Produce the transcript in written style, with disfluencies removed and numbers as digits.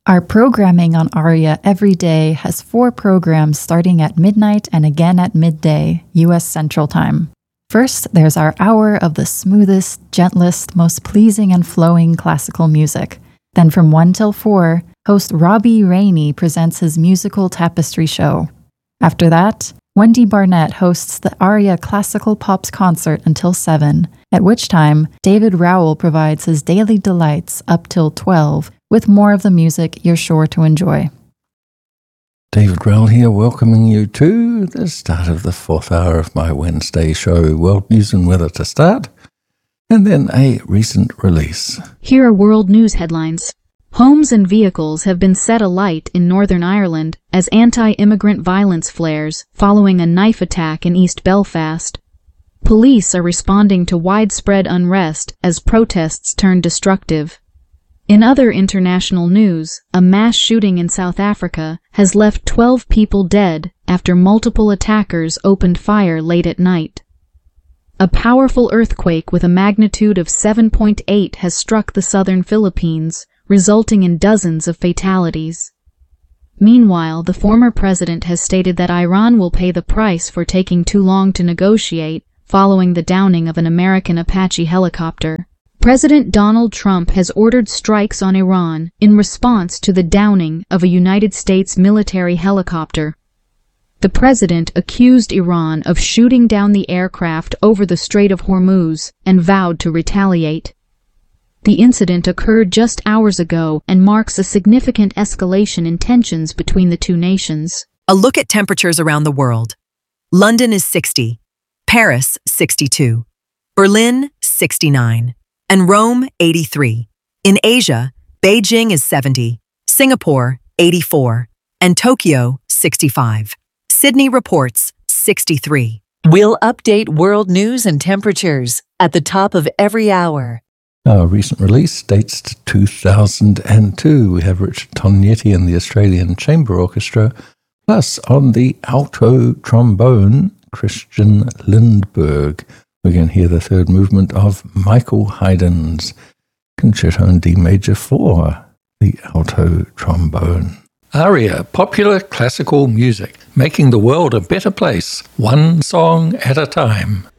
Our programming on ARIA every day has 4 programs starting at midnight and again at midday, U.S. Central Time. First, there's our hour of the smoothest, gentlest, most pleasing and flowing classical music. Then from 1 till 4, host Robbie Rainey presents his musical tapestry show. After that, Wendy Barnett hosts the ARIA Classical Pops concert until 7, at which time David Rowell provides his daily delights up till 12, with more of the music you're sure to enjoy. David Rowell here, welcoming you to the start of the 4th hour of my Wednesday show, World News and Weather to start, and then a recent release. Here are world news headlines. Homes and vehicles have been set alight in Northern Ireland as anti-immigrant violence flares following a knife attack in East Belfast. Police are responding to widespread unrest as protests turn destructive. In other international news, a mass shooting in South Africa has left 12 people dead after multiple attackers opened fire late at night. A powerful earthquake with a magnitude of 7.8 has struck the southern Philippines, resulting in dozens of fatalities. Meanwhile, the former president has stated that Iran will pay the price for taking too long to negotiate following the downing of an American Apache helicopter. President Donald Trump has ordered strikes on Iran in response to the downing of a United States military helicopter. The president accused Iran of shooting down the aircraft over the Strait of Hormuz and vowed to retaliate. The incident occurred just hours ago and marks a significant escalation in tensions between the two nations. A look at temperatures around the world. London is 60, Paris 62, Berlin 69, and Rome 83. In Asia, Beijing is 70, Singapore 84, and Tokyo 65. Sydney reports 63. We'll update world news and temperatures at the top of every hour. Our recent release dates to 2002. We have Richard Tognetti and the Australian Chamber Orchestra, plus on the alto trombone, Christian Lindberg. We can hear the third movement of Michael Haydn's Concerto in D Major for the alto trombone. ARIA, popular classical music, making the world a better place, one song at a time.